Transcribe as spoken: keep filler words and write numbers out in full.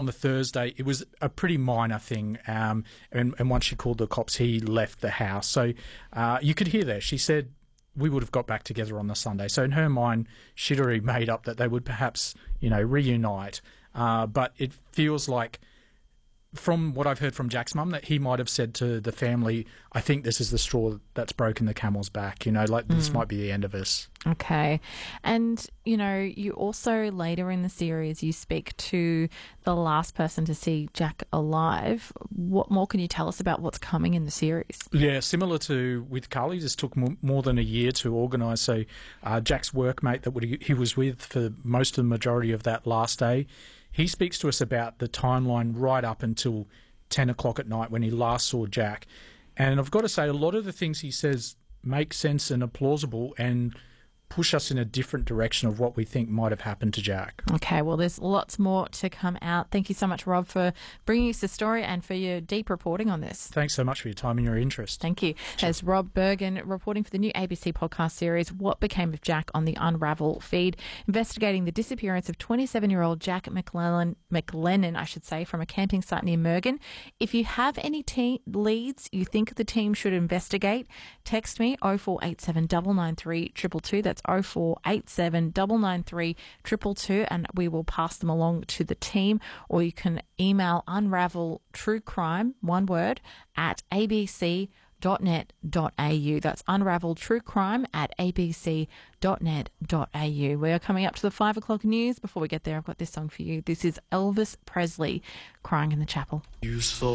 on the Thursday, it was a pretty minor thing. Um, and, and once she called the cops, he left the house. So uh, you could hear there. She said, we would have got back together on the Sunday. So in her mind, she'd already made up that they would perhaps, you know, reunite. Uh, but it feels like, from what I've heard from Jack's mum, that he might have said to the family, I think this is the straw that's broken the camel's back, you know, like this Mm. might be the end of us. Okay. And, you know, you also later in the series, you speak to the last person to see Jack alive. What more can you tell us about what's coming in the series? Yeah, similar to with Carly, this took more, more than a year to organise. So uh, Jack's workmate that would, he was with for most of the majority of that last day, he speaks to us about the timeline right up until ten o'clock at night when he last saw Jack. And I've got to say, a lot of the things he says make sense and are plausible and push us in a different direction of what we think might have happened to Jack. Okay, well, there's lots more to come out. Thank you so much, Rob, for bringing us the story and for your deep reporting on this. Thanks so much for your time and your interest. Thank you. There's Rob Bergen reporting for the new A B C podcast series, What Became of Jack, on the Unravel feed, investigating the disappearance of twenty-seven-year-old Jack McLennan, McLennan, I should say, from a camping site near Mergen. If you have any te- leads you think the team should investigate, text me oh four eight seven, nine nine three, two two two. That's oh four eight seven, nine nine three, two two two, and we will pass them along to the team. Or you can email unravel true crime, one word, at a b c dot net dot a u. That's unravel true crime at a b c dot net dot a u. We are coming up to the five o'clock news. Before we get there, I've got this song for you. This is Elvis Presley, Crying in the Chapel. Useful.